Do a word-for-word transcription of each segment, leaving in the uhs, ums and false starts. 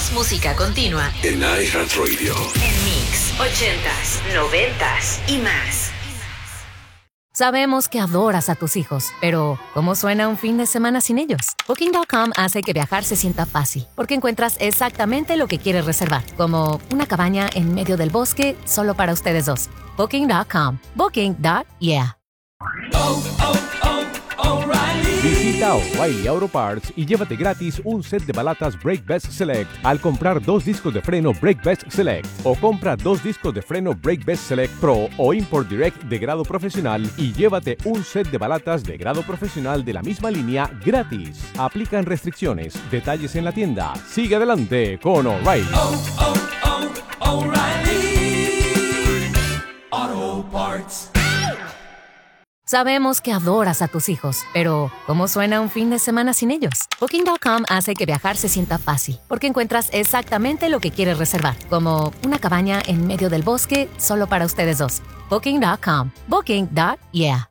Más música continua en iHeartRadio. En Mix, ochentas, noventas y más. Sabemos que adoras a tus hijos, pero ¿cómo suena un fin de semana sin ellos? Booking punto com hace que viajar se sienta fácil, porque encuentras exactamente lo que quieres reservar, como una cabaña en medio del bosque solo para ustedes dos. Booking punto com. Booking. Yeah. Oh, oh, oh, O'Reilly. Visita O'Reilly Auto Parts y llévate gratis un set de balatas Brake Best Select al comprar dos discos de freno Brake Best Select, o compra dos discos de freno Brake Best Select Pro o Import Direct de grado profesional y llévate un set de balatas de grado profesional de la misma línea gratis. Aplican restricciones. Detalles en la tienda. Sigue adelante con O'Reilly. Oh, oh, oh, O'Reilly Auto Parts. Sabemos que adoras a tus hijos, pero ¿cómo suena un fin de semana sin ellos? Booking punto com hace que viajar se sienta fácil, porque encuentras exactamente lo que quieres reservar, como una cabaña en medio del bosque solo para ustedes dos. Booking punto com. Booking. Yeah.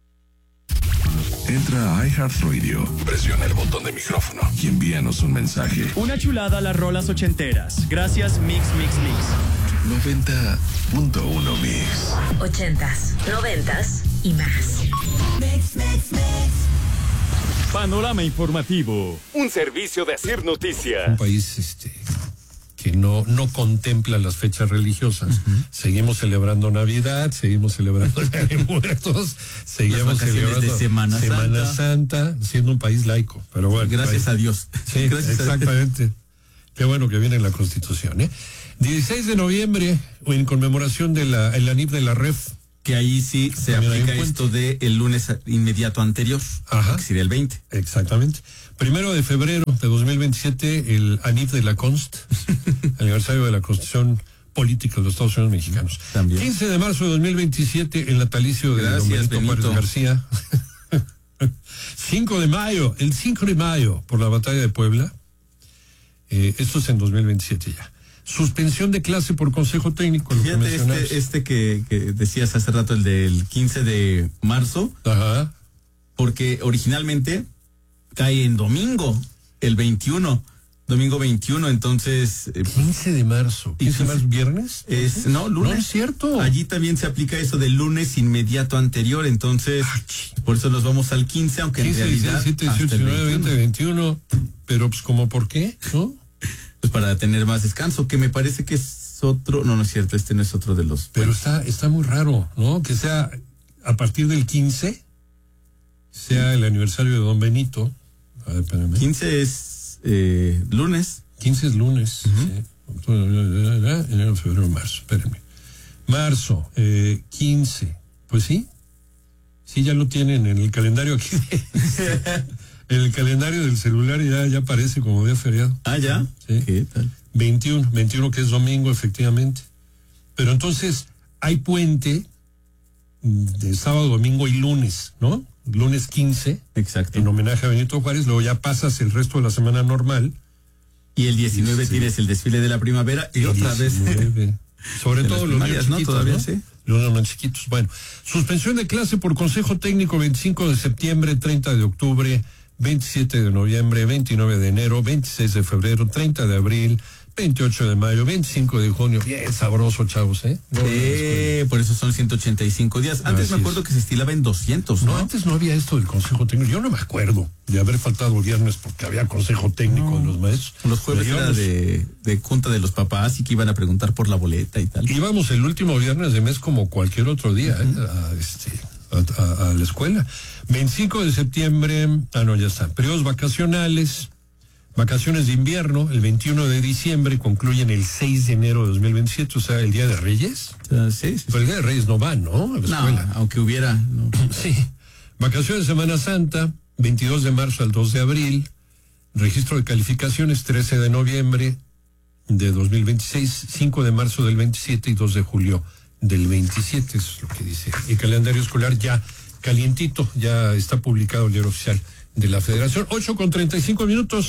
Entra a iHeartRadio, presiona el botón de micrófono y envíanos un mensaje. Una chulada a las rolas ochenteras. Gracias, Mix, Mix, Mix. noventa punto uno Mix. Ochentas, noventas y más. Mix, mix, mix. Panorama informativo. Un servicio de Asir Noticias. Un país este, que no, no contempla las fechas religiosas. Uh-huh. Seguimos celebrando Navidad, seguimos celebrando el Día de Muertos, seguimos celebrando de Semana, Semana Santa. Santa, siendo un país laico. Pero bueno, gracias país, a Dios. Sí, gracias exactamente. A Dios. Qué bueno que viene la Constitución, ¿eh? dieciséis de noviembre, en conmemoración de la, el ANIF de la R E F. Que ahí sí se aplica esto de el lunes inmediato anterior. Ajá. Que sería el veinte. Exactamente. Primero de febrero de dos mil veintisiete, el ANIF de la Const, aniversario de la Constitución Política de los Estados Unidos Mexicanos. También. quince de marzo de dos mil veintisiete, el natalicio de Gracias, don Benito, Benito Juárez García. cinco de mayo, el cinco de mayo, por la batalla de Puebla. Eh, esto es en dos mil veintisiete ya. Suspensión de clase por consejo técnico. Lo Fíjate, que este, este que, que decías hace rato, el del quince de marzo. Ajá. Porque originalmente cae en domingo, el veintiuno. Domingo veintiuno, entonces... Eh, quince de marzo. ¿quince de marzo viernes? Es, no, lunes. No es cierto. Allí también se aplica eso del lunes inmediato anterior, entonces Ay, por eso nos vamos al quince, aunque quince, en realidad... diecisiete, dieciocho, diecinueve, veinte, veintiuno. Pero pues como por qué, ¿no? Pues para tener más descanso, que me parece que es otro... No, no es cierto, este no es otro de los... Pero está, está muy raro, ¿no? Que sea a partir del quince, sea el aniversario de don Benito. A ver, espérame. quince es eh, lunes. quince es lunes. Uh-huh. Sí. Enero, febrero, marzo, espérenme. Marzo, eh, quince. Pues sí. Sí, ya lo tienen en el calendario aquí. En el calendario del celular ya, ya aparece como día feriado. Ah, ¿ya? Sí. ¿Qué tal? veintiuno, veintiuno que es domingo, efectivamente. Pero entonces hay puente de sábado, domingo y lunes, ¿no? Lunes quince. Exacto. En homenaje a Benito Juárez, luego ya pasas el resto de la semana normal. Y el diecinueve sí. Tienes el desfile de la primavera y el otra diecinueve. Vez. Sobre todo los niños chiquitos, ¿no? Todavía, ¿no? Sí. Los niños chiquitos. Bueno, suspensión de clase por consejo técnico veinticinco de septiembre, treinta de octubre, veintisiete de noviembre, veintinueve de enero, veintiséis de febrero, treinta de abril, veintiocho de mayo, veinticinco de junio. Bien sabroso, chavos, ¿eh? No, eh, por eso son ciento ochenta y cinco días. Antes Así me acuerdo es. que se estilaba en doscientos, ¿no? No, antes no había esto del consejo técnico. Yo no me acuerdo de haber faltado el viernes porque había consejo técnico no. de los maestros. Los jueves era íbamos, de, de junta de los papás y que iban a preguntar por la boleta y tal. Íbamos el último viernes de mes como cualquier otro día, uh-huh. ¿eh? A, este, a, a, a la escuela. veinticinco de septiembre, ah no, ya está. Periodos vacacionales. Vacaciones de invierno, el veintiuno de diciembre, concluyen el seis de enero de dos mil veintisiete, o sea, el Día de Reyes. Uh, sí, sí. Pero el Día de Reyes no va, ¿no? A la escuela. No, aunque hubiera. No. Sí. Vacaciones de Semana Santa, veintidós de marzo al dos de abril. Registro de calificaciones, trece de noviembre de dos mil veintiséis, cinco de marzo del veintisiete y dos de julio del veintisiete, eso es lo que dice. El calendario escolar ya calientito, ya está publicado el diario oficial de la Federación. ocho con treinta y cinco minutos.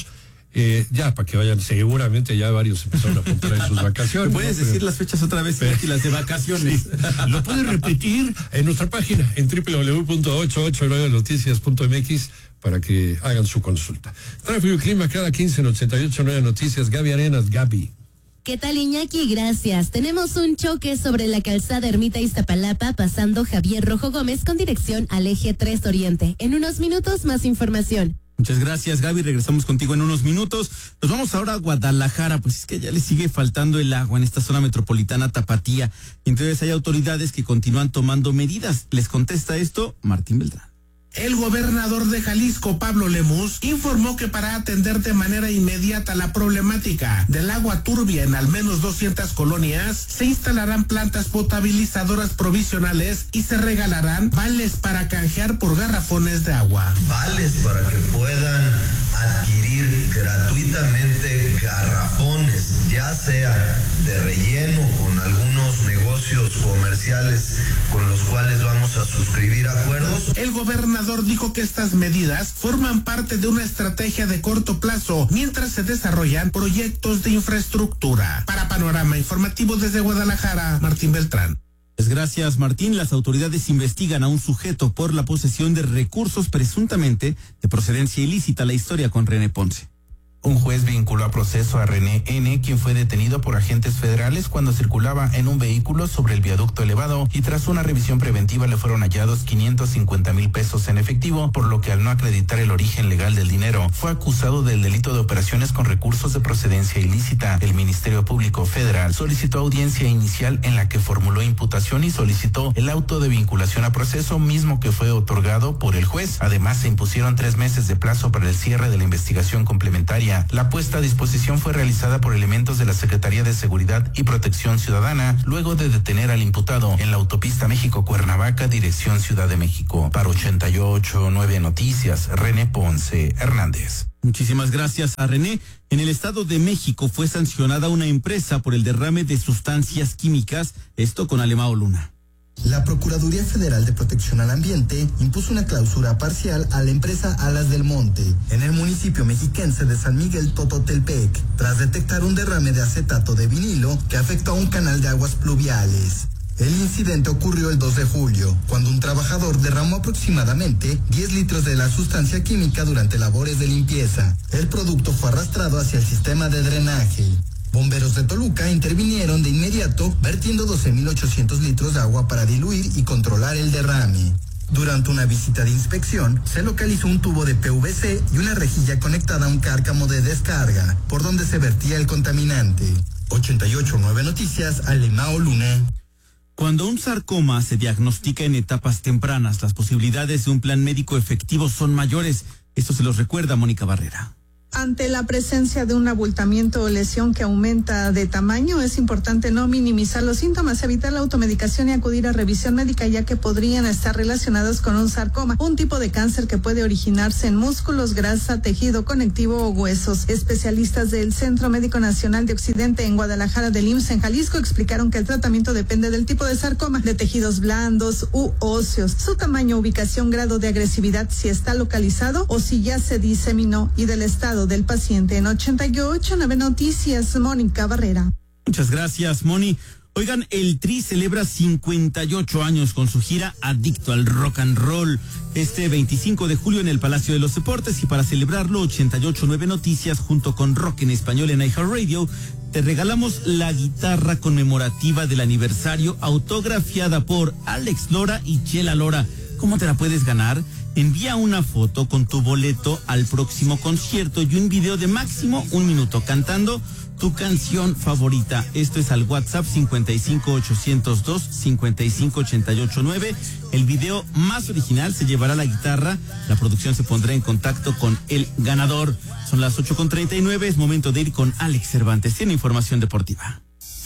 Eh, ya, para que vayan, seguramente ya varios empezaron a apuntar en sus vacaciones. ¿Me puedes ¿no? decir Pero, las fechas otra vez y las de vacaciones? Sí, lo puedes repetir en nuestra página en doble u doble u doble u punto ochocientos ochenta y nueve noticias punto m x para que hagan su consulta. Tráfico y clima cada quince en ochenta y ocho punto nueve Noticias. Gaby Arenas, Gaby. ¿Qué tal, Iñaki? Gracias. Tenemos un choque sobre la calzada Ermita Iztapalapa pasando Javier Rojo Gómez con dirección al eje tres Oriente. En unos minutos más información. Muchas gracias, Gaby. Regresamos contigo en unos minutos. Nos vamos ahora a Guadalajara, pues es que ya le sigue faltando el agua en esta zona metropolitana Tapatía. Entonces hay autoridades que continúan tomando medidas. Les contesta esto Martín Beltrán. El gobernador de Jalisco, Pablo Lemus, informó que para atender de manera inmediata la problemática del agua turbia en al menos doscientas colonias, se instalarán plantas potabilizadoras provisionales y se regalarán vales para canjear por garrafones de agua. Vales para que puedan adquirir gratuitamente garrafones, ya sea de relleno con algunos negocios comerciales con los cuales vamos a suscribir acuerdos. El gobernador dijo que estas medidas forman parte de una estrategia de corto plazo mientras se desarrollan proyectos de infraestructura. Para Panorama Informativo desde Guadalajara, Martín Beltrán. Gracias, Martín. Las autoridades investigan a un sujeto por la posesión de recursos presuntamente de procedencia ilícita. La historia con René Ponce. Un juez vinculó a proceso a René N., quien fue detenido por agentes federales cuando circulaba en un vehículo sobre el viaducto elevado y tras una revisión preventiva le fueron hallados quinientos cincuenta mil pesos en efectivo, por lo que al no acreditar el origen legal del dinero, fue acusado del delito de operaciones con recursos de procedencia ilícita. El Ministerio Público Federal solicitó audiencia inicial en la que formuló imputación y solicitó el auto de vinculación a proceso, mismo que fue otorgado por el juez. Además, se impusieron tres meses de plazo para el cierre de la investigación complementaria. La puesta a disposición fue realizada por elementos de la Secretaría de Seguridad y Protección Ciudadana, luego de detener al imputado en la autopista México-Cuernavaca, dirección Ciudad de México. Para ochenta y ocho punto nueve Noticias, René Ponce Hernández. Muchísimas gracias a René. En el Estado de México fue sancionada una empresa por el derrame de sustancias químicas, esto con Alemao Luna. La Procuraduría Federal de Protección al Ambiente impuso una clausura parcial a la empresa Alas del Monte en el municipio mexiquense de San Miguel Tototelpec, tras detectar un derrame de acetato de vinilo que afectó a un canal de aguas pluviales. El incidente ocurrió el dos de julio, cuando un trabajador derramó aproximadamente diez litros de la sustancia química durante labores de limpieza. El producto fue arrastrado hacia el sistema de drenaje. Bomberos de Toluca intervinieron de inmediato, vertiendo doce mil ochocientos litros de agua para diluir y controlar el derrame. Durante una visita de inspección, se localizó un tubo de P V C y una rejilla conectada a un cárcamo de descarga, por donde se vertía el contaminante. ochenta y ocho punto nueve Noticias, Alemao Luna. Cuando un sarcoma se diagnostica en etapas tempranas, las posibilidades de un plan médico efectivo son mayores. Esto se los recuerda Mónica Barrera. Ante la presencia de un abultamiento o lesión que aumenta de tamaño, es importante no minimizar los síntomas, evitar la automedicación y acudir a revisión médica, ya que podrían estar relacionados con un sarcoma, un tipo de cáncer que puede originarse en músculos, grasa, tejido conectivo o huesos. Especialistas del Centro Médico Nacional de Occidente en Guadalajara del I M S S en Jalisco explicaron que el tratamiento depende del tipo de sarcoma, de tejidos blandos u óseos, su tamaño, ubicación, grado de agresividad, si está localizado o si ya se diseminó, y del estado del paciente. En ochenta y ocho punto nueve Noticias, Mónica Barrera. Muchas gracias, Moni. Oigan, el Tri celebra cincuenta y ocho años con su gira Adicto al Rock and Roll este veinticinco de julio en el Palacio de los Deportes, y para celebrarlo ochenta y ocho punto nueve Noticias junto con Rock en Español en iHeartRadio te regalamos la guitarra conmemorativa del aniversario autografiada por Alex Lora y Chela Lora. ¿Cómo te la puedes ganar? Envía una foto con tu boleto al próximo concierto y un video de máximo un minuto cantando tu canción favorita. Esto es al WhatsApp cincuenta y cinco ochocientos dos cincuenta y cinco ochenta y ocho nueve. El video más original se llevará la guitarra. La producción se pondrá en contacto con el ganador. Son las ocho con treinta y nueve. Es momento de ir con Alex Cervantes. Tiene información deportiva.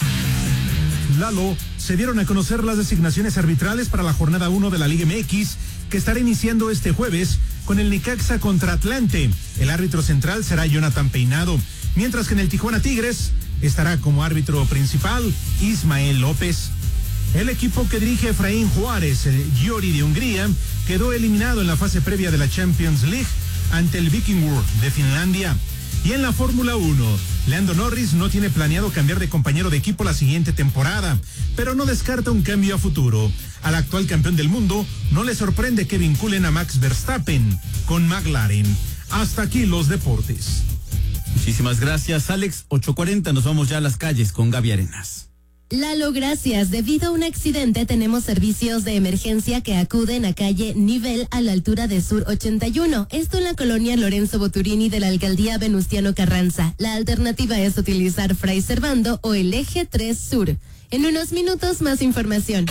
Lalo, se dieron a conocer las designaciones arbitrales para la jornada uno de la Liga M X, que estará iniciando este jueves con el Necaxa contra Atlante. El árbitro central será Jonathan Peinado, mientras que en el Tijuana Tigres estará como árbitro principal Ismael López. El equipo que dirige Efraín Juárez, el Győri de Hungría, quedó eliminado en la fase previa de la Champions League ante el Vikingur de Finlandia. Y en la Fórmula uno, Lando Norris no tiene planeado cambiar de compañero de equipo la siguiente temporada, pero no descarta un cambio a futuro. Al actual campeón del mundo no le sorprende que vinculen a Max Verstappen con McLaren. Hasta aquí los deportes. Muchísimas gracias, Alex. ocho cuarenta, nos vamos ya a las calles con Gaby Arenas. Lalo, gracias. Debido a un accidente tenemos servicios de emergencia que acuden a calle Nivel a la altura de Sur ochenta y uno. Esto en la colonia Lorenzo Boturini de la alcaldía Venustiano Carranza. La alternativa es utilizar Fray Servando o el eje tres Sur. En unos minutos más información.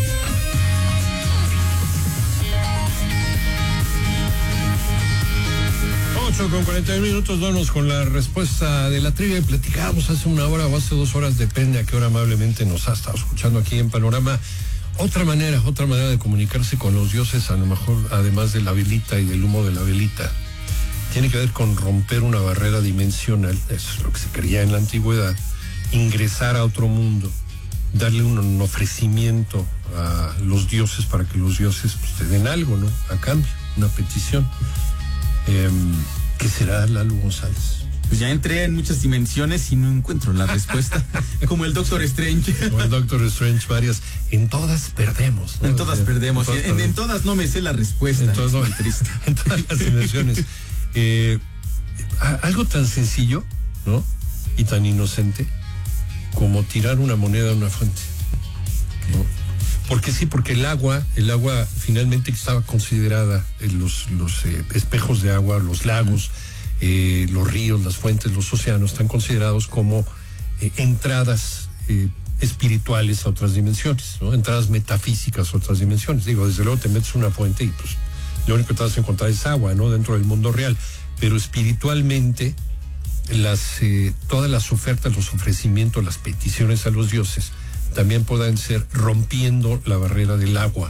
ocho con cuarenta minutos, vamos con la respuesta de la trivia. Platicábamos hace una hora o hace dos horas, depende a qué hora amablemente nos ha estado escuchando aquí en Panorama. Otra manera, otra manera de comunicarse con los dioses, a lo mejor además de la velita y del humo de la velita, tiene que ver con romper una barrera dimensional. Eso es lo que se creía en la antigüedad. Ingresar a otro mundo, darle un, un ofrecimiento a los dioses para que los dioses pues, te den algo, ¿no? A cambio, una petición. Eh, ¿Qué será, Lalo González? Pues ya entré en muchas dimensiones y no encuentro la respuesta. Como el Doctor Strange. Como el Doctor Strange, varias. En todas perdemos, ¿no? En todas en, perdemos. En todas, en, en todas no me sé la respuesta. En todas, no, triste. En todas las dimensiones. Eh, algo tan sencillo, ¿no? Y tan inocente como tirar una moneda a una fuente, ¿no? Porque sí, porque el agua, el agua finalmente estaba considerada, en los, los eh, espejos de agua, los lagos, eh, los ríos, las fuentes, los océanos, están considerados como eh, entradas eh, espirituales a otras dimensiones, ¿no? Entradas metafísicas a otras dimensiones. Digo, desde luego te metes una fuente y pues lo único que te vas a encontrar es agua, ¿no? Dentro del mundo real. Pero espiritualmente, las eh, todas las ofertas, los ofrecimientos, las peticiones a los dioses también pueden ser rompiendo la barrera del agua,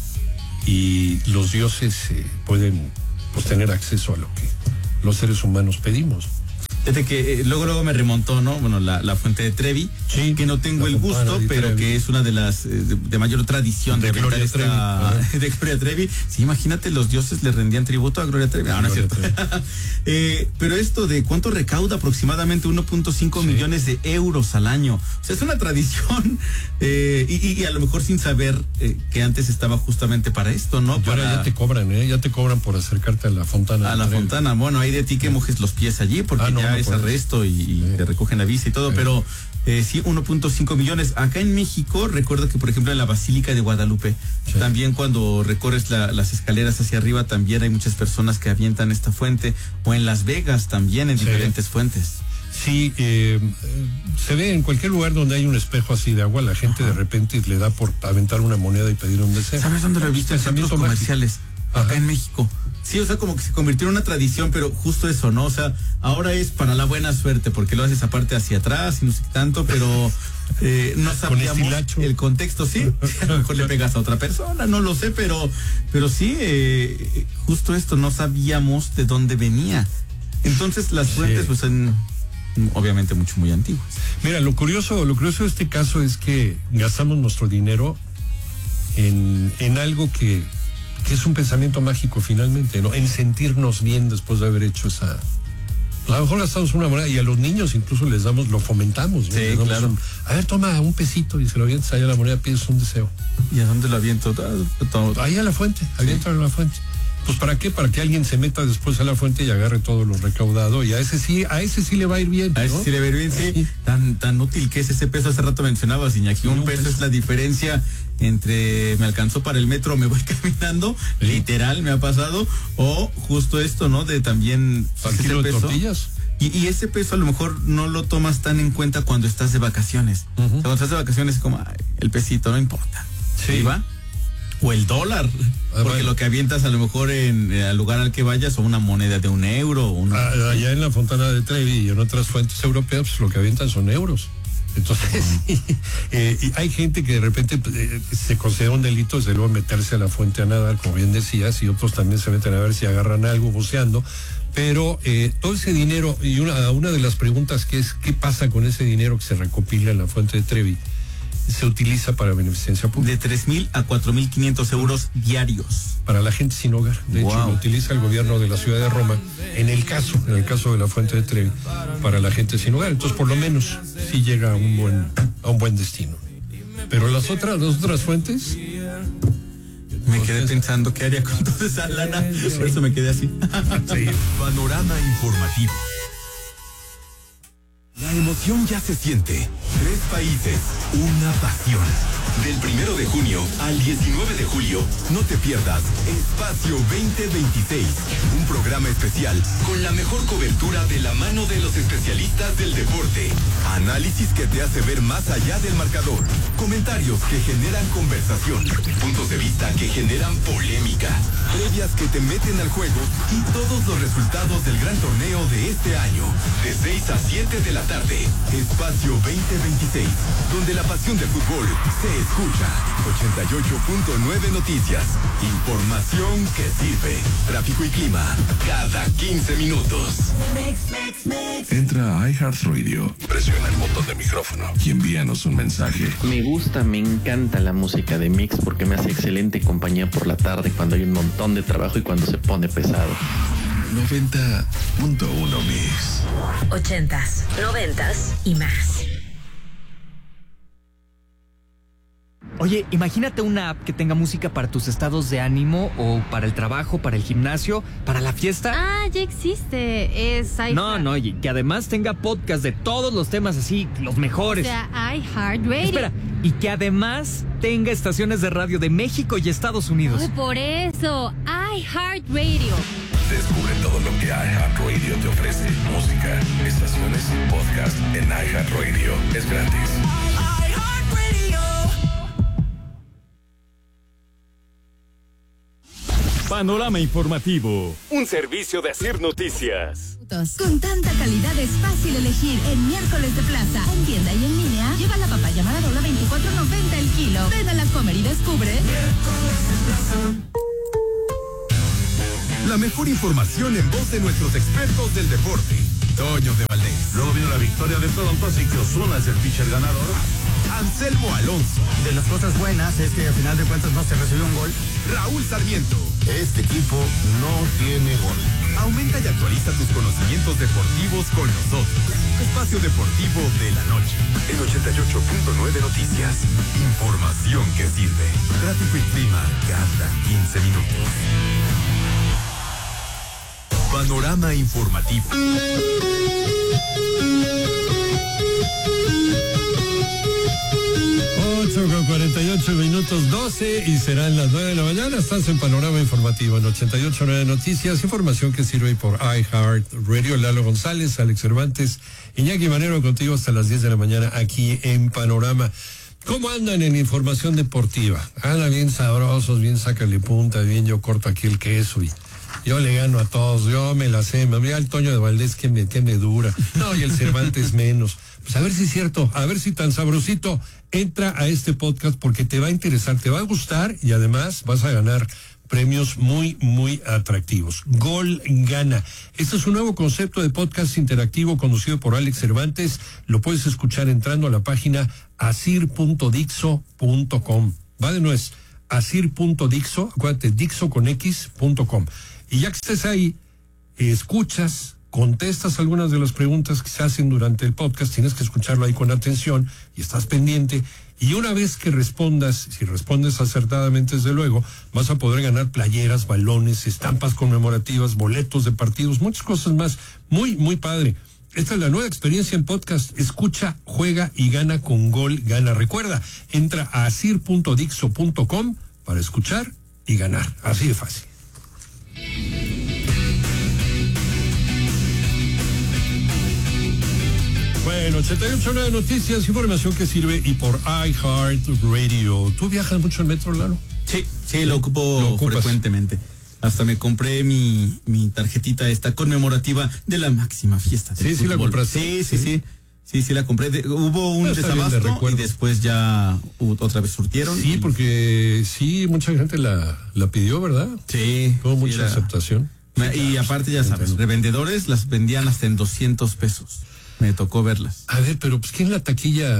y los dioses eh, pueden pues, tener acceso a lo que los seres humanos pedimos. Desde que eh, luego luego me remontó, ¿no? Bueno, la, la fuente de Trevi, sí, que no tengo el gusto, pero Trevi, que es una de las eh, de, de mayor tradición de, de Gloria esta, Trevi. Uh-huh. De Gloria Trevi. Sí, imagínate, los dioses le rendían tributo a Gloria Trevi. No, no es cierto. eh, pero esto de cuánto recauda, aproximadamente uno punto cinco sí. millones de euros al año. O sea, es una tradición eh, y, y a lo mejor sin saber eh, que antes estaba justamente para esto, ¿no? Para... Ahora ya te cobran, ¿eh? Ya te cobran por acercarte a la fontana. A la Trevi. Fontana. Bueno, hay de ti que mojes los pies allí porque ah, no, ya no es puedes. Arresto y, y sí. te recogen la visa y todo, sí. pero eh, sí, uno punto cinco millones. Acá en México, recuerdo que por ejemplo en la Basílica de Guadalupe, sí. también cuando recorres la, las escaleras hacia arriba, también hay muchas personas que avientan esta fuente, o en Las Vegas también en sí. diferentes fuentes. Sí, eh, se ve en cualquier lugar donde hay un espejo así de agua, la gente Ajá. de repente le da por aventar una moneda y pedir un deseo. ¿Sabes dónde lo he visto? En centros comerciales, Ajá. acá en México. Sí, o sea, como que se convirtió en una tradición, pero justo eso, ¿no? O sea, ahora es para la buena suerte, porque lo haces aparte hacia atrás y no sé tanto, pero eh, no sabíamos el contexto, sí. A lo mejor le pegas a otra persona, no lo sé, pero, pero sí, eh, justo esto, no sabíamos de dónde venía. Entonces, las fuentes, sí. pues, son obviamente mucho, muy antiguas. Mira, lo curioso, lo curioso de este caso es que gastamos nuestro dinero en, en algo que... que es un pensamiento mágico finalmente, ¿no? En sentirnos bien después de haber hecho esa... A lo mejor gastamos una moneda y a los niños incluso les damos, lo fomentamos, ¿no? Sí, les damos claro. Un, a ver, toma un pesito y se lo avientas allá a la moneda, pides un deseo. ¿Y a dónde lo aviento? Ahí a la fuente, aviéntalo sí. a la fuente. Pues ¿para qué? Para que alguien se meta después a la fuente y agarre todo lo recaudado, y a ese sí, a ese sí le va a ir bien, ¿no? A ese sí le va a ir bien, sí. sí. Tan, tan útil que es ese peso. Hace rato mencionabas, Iñaki, un, un peso, peso es la diferencia entre me alcanzó para el metro, me voy caminando, sí. literal me ha pasado, o justo esto, ¿no? De también al kilo de tortillas. Y, y ese peso a lo mejor no lo tomas tan en cuenta cuando estás de vacaciones. Uh-huh. O sea, cuando estás de vacaciones es como, ay, el pesito no importa. Sí. ¿Sí va? O el dólar, ah, porque bueno. lo que avientas a lo mejor en el lugar al que vayas o una moneda de un euro. Una... Ah, allá en la Fontana de Trevi y en otras fuentes europeas, pues lo que avientan son euros. Entonces, uh-huh. eh, y hay gente que de repente eh, se considera un delito, desde luego meterse a la fuente a nadar, como bien decías, y otros también se meten a ver si agarran algo buceando. Pero eh, todo ese dinero, y una, una de las preguntas que es, ¿qué pasa con ese dinero que se recopila en la fuente de Trevi? se utiliza para beneficencia pública. De tres mil a cuatro mil quinientos euros diarios. Para la gente sin hogar. De Wow. hecho, lo utiliza el gobierno de la ciudad de Roma, en el caso, en el caso de la Fuente de Trevi, para la gente sin hogar. Entonces, por lo menos, sí llega a un buen, a un buen destino. Pero las otras, las otras fuentes... Me quedé pensando qué haría con toda esa lana. Por eso me quedé así. Sí. Panorama informativo. La emoción ya se siente. Tres países, una pasión. Del primero de junio al diecinueve de julio, no te pierdas Espacio veinte veintiséis, un programa especial con la mejor cobertura de la mano de los especialistas del deporte. Análisis que te hace ver más allá del marcador. Comentarios que generan conversación. Puntos de vista que generan polémica. Previas que te meten al juego y todos los resultados del gran torneo de este año. De seis a siete de la tarde. Espacio veinte veintiséis, donde la pasión del fútbol se escucha. ochenta y ocho punto nueve Noticias. Información que sirve. Tráfico y clima cada quince minutos. Entra a iHeartRadio, presiona el botón de micrófono y envíanos un mensaje. Me gusta, me encanta la música de Mix porque me hace excelente compañía por la tarde cuando hay un montón de trabajo y cuando se pone pesado. noventa punto uno Mix. Ochentas, noventas y más. Oye, imagínate una app que tenga música para tus estados de ánimo o para el trabajo, para el gimnasio, para la fiesta. Ah, ya existe. Es iHeart. No, no, y que además tenga podcast de todos los temas así, los mejores. O sea, iHeartRadio. Espera, y que además tenga estaciones de radio de México y Estados Unidos. Ay, por eso, iHeartRadio. Descubre todo lo que iHeartRadio te ofrece. Música, estaciones, podcast en iHeartRadio. Es gratis. Panorama informativo. Un servicio de Asir Noticias. Con tanta calidad es fácil elegir en miércoles de plaza. En tienda y en línea, lleva la papaya Maradona veinticuatro noventa el kilo. Ven a la Comer y descubre. La mejor información en voz de nuestros expertos del deporte. Toño de Valdés. Luego vino la victoria de Toronto, así que Ozuna es el pitcher ganador. Anselmo Alonso. De las cosas buenas es que al final de cuentas no se recibió un gol. Raúl Sarmiento. Este equipo no tiene gol. Aumenta y actualiza tus conocimientos deportivos con nosotros. Espacio Deportivo de la Noche. En ochenta y ocho punto nueve Noticias. Información que sirve. Tráfico y clima cada quince minutos. Panorama informativo. ocho con cuarenta y ocho minutos, doce y serán las nueve de la mañana. Estás en Panorama Informativo en ochenta y ocho punto nueve Noticias. Información que sirve por iHeartRadio. Lalo González, Alex Cervantes, Iñaki Manero contigo hasta las diez de la mañana aquí en Panorama. ¿Cómo andan en información deportiva? Andan bien sabrosos, bien sácale punta, bien yo corto aquí el queso y yo le gano a todos, yo me la sé. Mira el Toño de Valdés que me, que me dura. No, y el Cervantes menos. Pues a ver si es cierto, a ver si tan sabrosito. Entra a este podcast porque te va a interesar, te va a gustar y además vas a ganar premios muy, muy atractivos. Gol Gana. Este es un nuevo concepto de podcast interactivo conducido por Alex Cervantes. Lo puedes escuchar entrando a la página asir punto dixo punto com. Va de nuevo, es asir punto dixo, acuérdate, dixo con x punto com. Y ya que estés ahí, escuchas, contestas algunas de las preguntas que se hacen durante el podcast, tienes que escucharlo ahí con atención y estás pendiente. Y una vez que respondas, si respondes acertadamente, desde luego, vas a poder ganar playeras, balones, estampas conmemorativas, boletos de partidos, muchas cosas más. Muy, muy padre. Esta es la nueva experiencia en podcast. Escucha, juega y gana con Gol Gana. Recuerda, entra a asir punto dixo punto com para escuchar y ganar. Así de fácil. Bueno, ochenta y ocho punto nueve Noticias, información que sirve y por iHeartRadio. ¿Tú viajas mucho en metro, Lalo? Sí, sí, lo ocupo ¿Lo frecuentemente. Hasta me compré mi, mi tarjetita esta conmemorativa de la máxima fiesta. Sí, sí, fútbol. La compraste. Sí, sí, sí. sí. Sí, sí la compré. De, hubo un desabasto de y después ya uh, otra vez surtieron. Sí, y... porque sí, mucha gente la, la pidió, ¿verdad? Sí. Tuvo mucha sí, la... aceptación. Me, y aparte, ya sabes, revendedores las vendían hasta en doscientos pesos. Me tocó verlas. A ver, pero pues ¿quién en la taquilla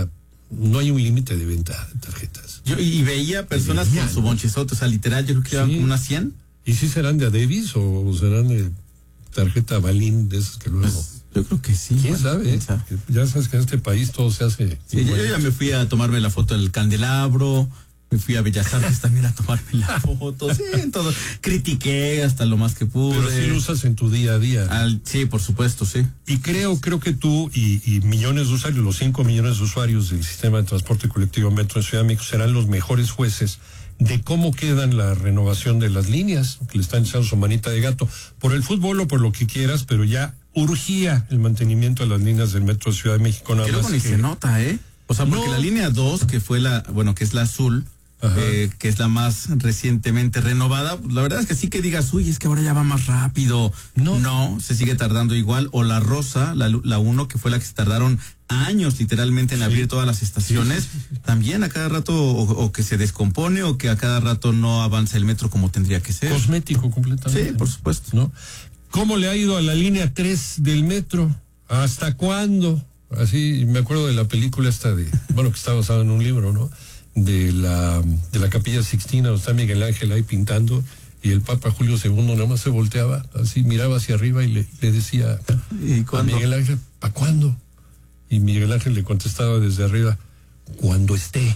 no hay un límite de venta de tarjetas. Yo y veía personas veía, con su bonchezote, o sea, literal, yo creo que sí. Eran como unas cien. ¿Y si serán de Adebis o serán de tarjeta Balín de esas que luego? Pues, yo creo que sí. ¿Quién sabe? ¿Quién sabe? Ya sabes que en este país todo se hace. Sí, yo, yo ya me fui a tomarme la foto del candelabro, me fui a Bellas Artes también a tomarme la foto, sí, todo. Critiqué hasta lo más que pude. Pero sí lo usas en tu día a día. Al, sí, por supuesto, sí. Y creo, creo que tú y, y millones de usuarios, los cinco millones de usuarios del sistema de transporte colectivo Metro en Ciudad de México serán los mejores jueces de cómo quedan la renovación de las líneas, que le están echando su manita de gato, por el fútbol o por lo que quieras, pero ya urgía el mantenimiento de las líneas del Metro de Ciudad de México. Nada Creo más que ni que... se nota, ¿eh? O sea, porque no. La línea dos, que fue la, bueno, que es la azul, eh, que es la más recientemente renovada, la verdad es que sí que digas, uy, es que ahora ya va más rápido. No, no se sigue tardando igual. O la rosa, la, la uno, que fue la que se tardaron años literalmente en sí. abrir todas las estaciones, sí, sí, sí. también a cada rato o, o que se descompone o que a cada rato no avanza el metro como tendría que ser. Cosmético completamente. Sí, por supuesto. ¿No? ¿Cómo le ha ido a la línea tres del metro? ¿Hasta cuándo? Así, me acuerdo de la película esta de, bueno, que está basada en un libro, ¿no? De la, de la Capilla Sixtina, donde está Miguel Ángel ahí pintando, y el Papa Julio segundo nada más se volteaba, así miraba hacia arriba y le, le decía ¿Y a Miguel Ángel, ¿para cuándo? Y Miguel Ángel le contestaba desde arriba, cuando esté.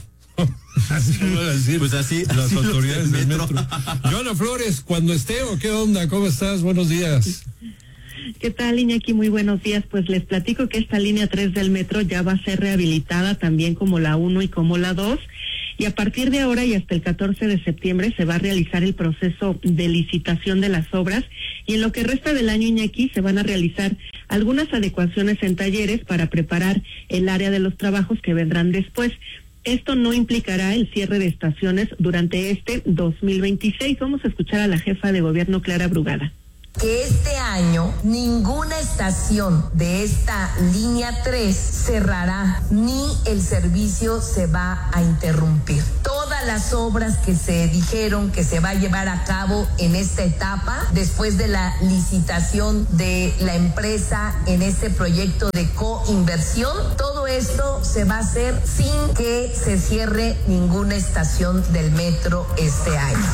Así van a decir pues así, las así autoridades del metro. metro. Joana Flores, ¿cuando esté o qué onda? ¿Cómo estás? Buenos días. ¿Qué tal, Iñaki? Muy buenos días. Pues les platico que esta línea tres del metro ya va a ser rehabilitada también como la uno y como la dos. Y a partir de ahora y hasta el catorce de septiembre se va a realizar el proceso de licitación de las obras. Y en lo que resta del año, Iñaki, se van a realizar algunas adecuaciones en talleres para preparar el área de los trabajos que vendrán después. Esto no implicará el cierre de estaciones durante este dos mil veintiséis. Vamos a escuchar a la jefa de gobierno, Clara Brugada. Que este año ninguna estación de esta línea tres cerrará, ni el servicio se va a interrumpir. Todas las obras que se dijeron que se va a llevar a cabo en esta etapa, después de la licitación de la empresa en este proyecto de coinversión, todo esto se va a hacer sin que se cierre ninguna estación del metro este año.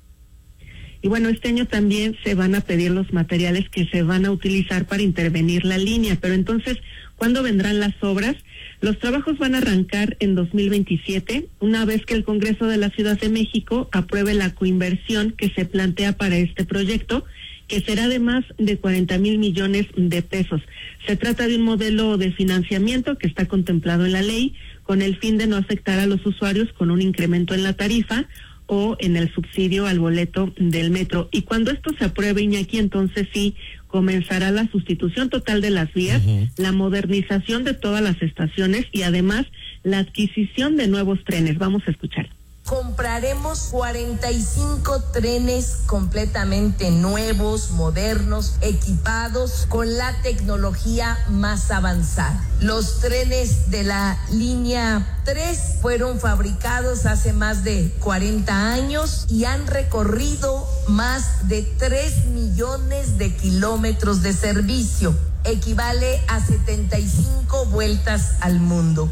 Y bueno, este año también se van a pedir los materiales que se van a utilizar para intervenir la línea. Pero entonces, ¿cuándo vendrán las obras? Los trabajos van a arrancar en dos mil veintisiete, una vez que el Congreso de la Ciudad de México apruebe la coinversión que se plantea para este proyecto, que será de más de cuarenta mil millones de pesos. Se trata de un modelo de financiamiento que está contemplado en la ley, con el fin de no afectar a los usuarios con un incremento en la tarifa o en el subsidio al boleto del metro. Y cuando esto se apruebe, Iñaki, entonces sí comenzará la sustitución total de las vías, uh-huh. la modernización de todas las estaciones y además la adquisición de nuevos trenes. Vamos a escuchar. Compraremos cuarenta y cinco trenes completamente nuevos, modernos, equipados con la tecnología más avanzada. Los trenes de la línea tres fueron fabricados hace más de cuarenta años y han recorrido más de tres millones de kilómetros de servicio. Equivale a setenta y cinco vueltas al mundo.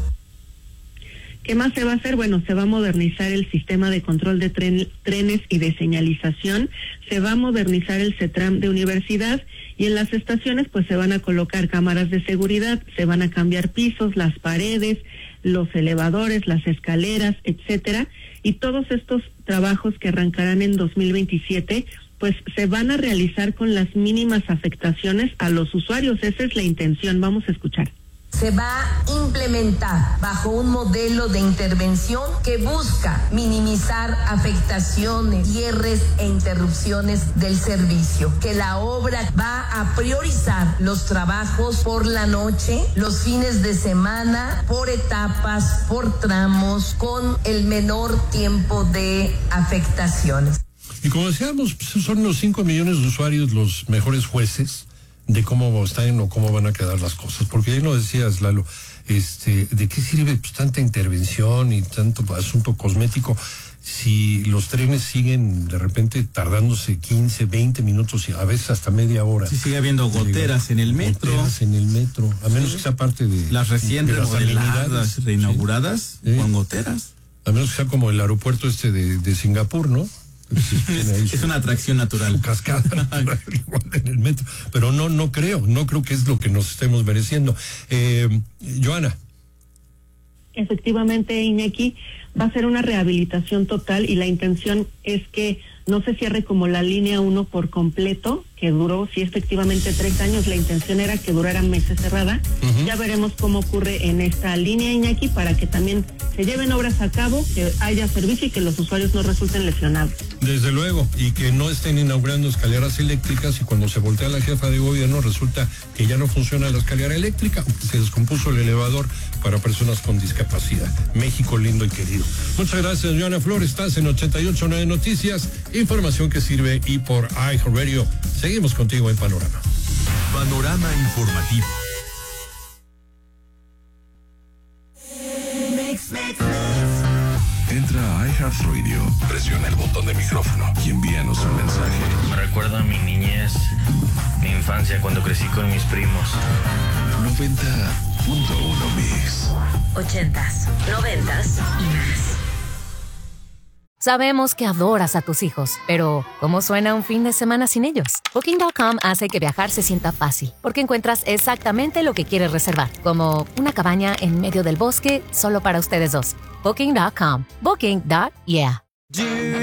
¿Qué más se va a hacer? Bueno, se va a modernizar el sistema de control de tren, trenes y de señalización, se va a modernizar el CETRAM de universidad y en las estaciones pues se van a colocar cámaras de seguridad, se van a cambiar pisos, las paredes, los elevadores, las escaleras, etcétera, y todos estos trabajos que arrancarán en dos mil veintisiete pues se van a realizar con las mínimas afectaciones a los usuarios. Esa es la intención. Vamos a escuchar. Se va a implementar bajo un modelo de intervención que busca minimizar afectaciones, cierres e interrupciones del servicio, que la obra va a priorizar los trabajos por la noche, los fines de semana, por etapas, por tramos, con el menor tiempo de afectaciones. Y como decíamos, son los cinco millones de usuarios los mejores jueces de cómo están o cómo van a quedar las cosas. Porque ahí lo decías, Lalo, este, ¿de qué sirve pues, tanta intervención y tanto asunto cosmético si los trenes siguen de repente tardándose quince, veinte minutos y a veces hasta media hora? Si sigue habiendo goteras en el metro. Goteras en el metro, a menos sí. que sea parte de... Las recién de remodeladas, reinauguradas, sí. con goteras. A menos que sea como el aeropuerto este de, de Singapur, ¿no? Es, es una atracción natural. Su cascada natural, igual en el metro. Pero no, no creo, no creo que es lo que nos estemos mereciendo. Eh, Joana. Efectivamente, Iñaki, va a ser una rehabilitación total y la intención es que no se cierre como la línea uno por completo, que duró, sí, efectivamente tres años, la intención era que durara meses cerrada. Uh-huh. Ya veremos cómo ocurre en esta línea, Iñaki, para que también se lleven obras a cabo, que haya servicio y que los usuarios no resulten lesionados. Desde luego, y que no estén inaugurando escaleras eléctricas y cuando se voltea la jefa de gobierno resulta que ya no funciona la escalera eléctrica, se descompuso el elevador para personas con discapacidad. México lindo y querido. Muchas gracias, Joana Flores. Estás en ochenta y ocho punto nueve Noticias, información que sirve y por iHeartRadio. Seguimos contigo en Panorama. Panorama Informativo. Entra a iHeartRadio, presiona el botón de micrófono y envíanos un mensaje. Me recuerda a mi niñez, mi infancia cuando crecí con mis primos. noventa punto uno Mix. Ochentas, noventas y más. Sabemos que adoras a tus hijos, pero ¿cómo suena un fin de semana sin ellos? Booking punto com hace que viajar se sienta fácil, porque encuentras exactamente lo que quieres reservar, como una cabaña en medio del bosque solo para ustedes dos. Booking punto com. Booking. Yeah.